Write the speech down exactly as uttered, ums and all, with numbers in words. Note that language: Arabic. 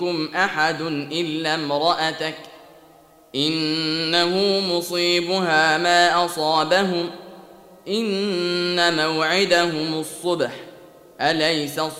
أحد إلا امرأتك إنه مصيبها ما أصابهم إن موعدهم الصبح أليس الصبح